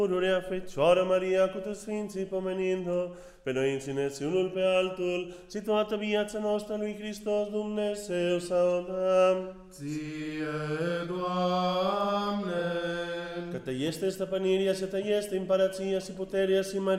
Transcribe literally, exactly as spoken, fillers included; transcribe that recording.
Pururea Fecioară Maria, cu toți Sfinții pomenind-o, pe noi înțineți unul pe altul, și toată viața noastră lui Hristos Dumnezeu să o dăm. Ție, Doamne! Că Te este stăpânirea, și Te este împărăția și puterea și mărirea